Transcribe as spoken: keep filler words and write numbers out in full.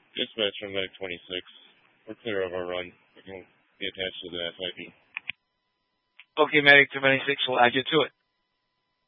Dispatch from Medic twenty-six. We're clear of our run. We can be attached to the S I P. Okay, Medic twenty-six, we'll add you to it.